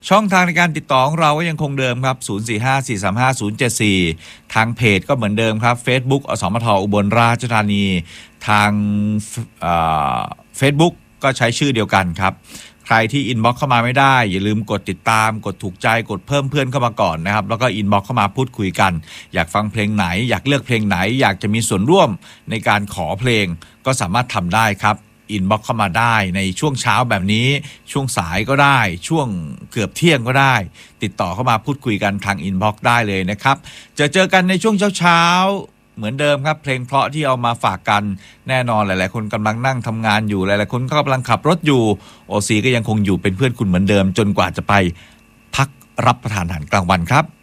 ช่องทางในการติดต่อของเราก็ยังคงเดิมครับ0454355074ทางเพจก็เหมือนเดิมครับ Facebook อสมทอุบลราชธานีทางFacebook ก็ใช้ชื่อเดียวกันครับใครที่อินบ็อกซ์เข้ามาไม่ได้อย่าลืมกดติดตามกดถูกใจกดเพิ่มเพื่อนเข้ามาก่อนนะครับแล้วก็อินบ็อกซ์เข้ามาพูดคุยกันอยากฟังเพลงไหนอยากเลือกเพลงไหนอยากจะมีส่วนร่วมในการขอเพลงก็สามารถทำได้ครับอินบ็อกซ์เข้ามาได้ในช่วงเช้าแบบนี้ช่วงสายก็ได้ช่วงเกือบเที่ยงก็ได้ติดต่อเข้ามาพูดคุยกันทางอินบ็อกซ์ได้เลยนะครับเจอกันในช่วงเช้าเหมือนเดิมครับเพลงเพราะที่เอามาฝากกันแน่นอนหลายๆคนกำลังนั่งทำงานอยู่หลายๆคนก็กำลังขับรถอยู่โอซีก็ยังคงอยู่เป็นเพื่อนคุณเหมือนเดิมจนกว่าจะไปพักรับประทานอาหารกลางวันครับ